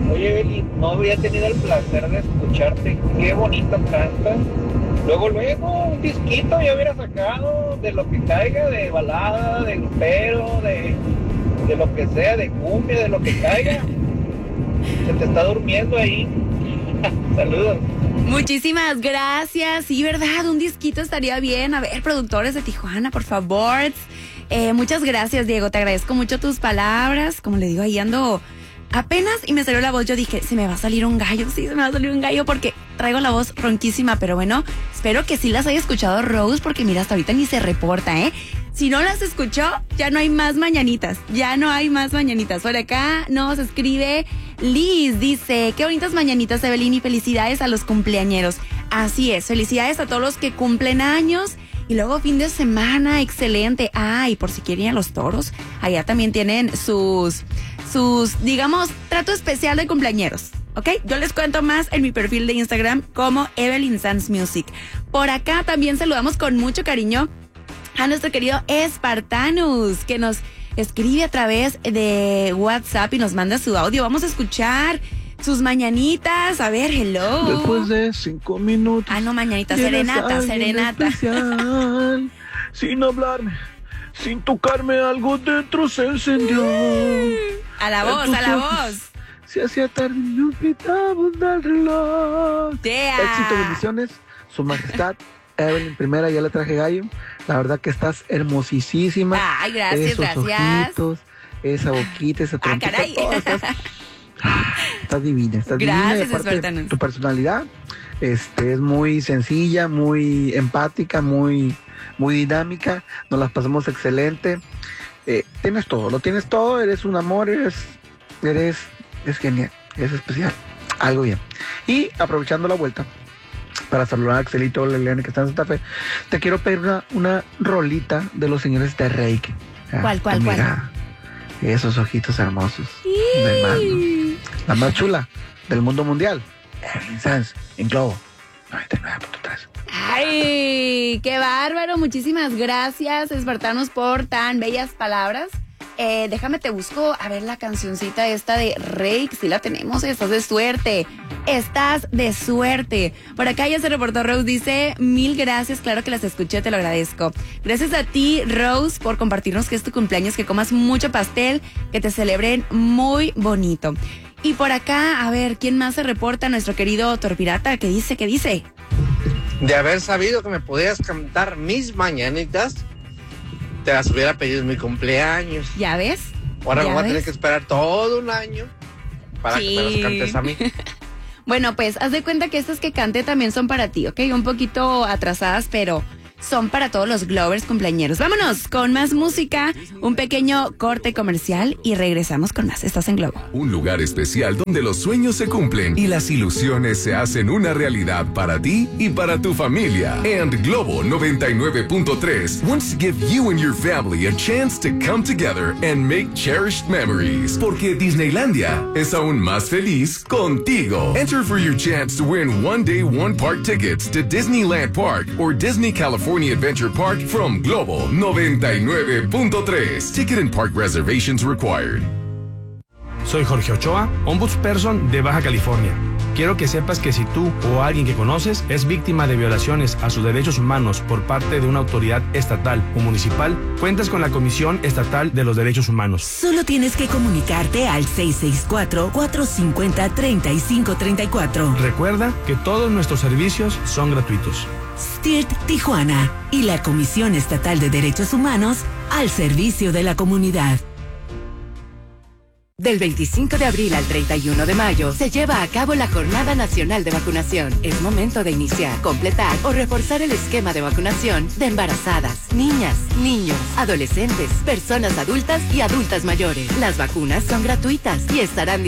Oye, Eli, no había tenido el placer de escucharte. Qué bonito cantas. Luego, un disquito ya hubiera sacado de lo que caiga, de balada, de grupero, de lo que sea, de cumbia, de lo que caiga. Se te está durmiendo ahí. Saludos. Muchísimas gracias. Sí, ¿verdad? Un disquito estaría bien. A ver, productores de Tijuana, por favor. Muchas gracias, Diego. Te agradezco mucho tus palabras. Como le digo, ahí ando apenas y me salió la voz. Yo dije, se me va a salir un gallo. Sí, se me va a salir un gallo porque traigo la voz ronquísima. Pero bueno, espero que sí las haya escuchado Rose, porque mira, hasta ahorita ni se reporta, ¿eh? Si no las escuchó, ya no hay más mañanitas. Ya no hay más mañanitas. Por acá nos escribe Liz. Dice, qué bonitas mañanitas, Evelyn, y felicidades a los cumpleañeros. Así es, felicidades a todos los que cumplen años. Y luego fin de semana, excelente. Ah, y por si quieren ir a los toros, allá también tienen sus, digamos, trato especial de cumpleañeros. ¿Ok? Yo les cuento más en mi perfil de Instagram como Evelyn Sanz Music. Por acá también saludamos con mucho cariño a nuestro querido Espartanus, que nos escribe a través de WhatsApp y nos manda su audio. Vamos a escuchar sus mañanitas. A ver, hello. Después de 5 minutos. Ah, no, mañanita, serenata. Especial, sin hablarme, sin tocarme, algo dentro se encendió. A la voz. Se hacía tarde y me olvidaba del reloj. Yeah. Éxito, bendiciones, su majestad. Evelyn, primera, ya le traje gallo. La verdad que estás hermosísima. Ay, gracias, esos ojitos, esa boquita, esa trompita. Caray. Estás divina, Gracias, divina. Y aparte, Espartanus. tu personalidad es muy sencilla, muy empática, muy dinámica. Nos las pasamos excelente. Tienes todo, lo tienes todo. Eres un amor, eres genial, eres especial. Algo bien. Y aprovechando la vuelta, para saludar a Axelito Leliane, que está en Santa Fe, te quiero pedir una rolita de los señores de Reiki. ¿Cuál? Mira, esos ojitos hermosos. De mano. La más chula del mundo mundial. Evelyn Sanz, en Globo 99.3. Ay, qué bárbaro. Muchísimas gracias, Espartanos, por tan bellas palabras. Déjame te busco a ver la cancioncita esta de Reiki. Si la tenemos, estás de suerte. Por acá ya se reportó Rose, dice, 1000 gracias, claro que las escuché, te lo agradezco. Gracias a ti, Rose, por compartirnos que es tu cumpleaños, que comas mucho pastel, que te celebren muy bonito. Y por acá, a ver, ¿quién más se reporta? Nuestro querido Torpirata, ¿qué dice? De haber sabido que me podías cantar mis mañanitas, te las hubiera pedido en mi cumpleaños. ¿Ya ves? Ahora me voy a tener que esperar todo un año para que me las cantes a mí. Bueno, pues haz de cuenta que estas que cante también son para ti, ¿ok? Un poquito atrasadas, pero son para todos los Glovers cumpleañeros. Vámonos con más música, un pequeño corte comercial y regresamos con más. Estás en Globo. Un lugar especial donde los sueños se cumplen y las ilusiones se hacen una realidad para ti y para tu familia. And Globo 99.3 wants to give you and your family a chance to come together and make cherished memories. Porque Disneylandia es aún más feliz contigo. Enter for your chance to win one-day, one-park tickets to Disneyland Park or Disney California Adventure Park from Globo 99.3. Ticket and park reservations required. Soy Jorge Ochoa, Ombudsperson de Baja California. Quiero que sepas que si tú o alguien que conoces es víctima de violaciones a sus derechos humanos por parte de una autoridad estatal o municipal, cuentas con la Comisión Estatal de los Derechos Humanos. Solo tienes que comunicarte al 664-450-3534. Recuerda que todos nuestros servicios son gratuitos. STIRT Tijuana y la Comisión Estatal de Derechos Humanos al servicio de la comunidad. Del 25 de abril al 31 de mayo se lleva a cabo la Jornada Nacional de Vacunación. Es momento de iniciar, completar o reforzar el esquema de vacunación de embarazadas, niñas, niños, adolescentes, personas adultas y adultas mayores. Las vacunas son gratuitas y estarán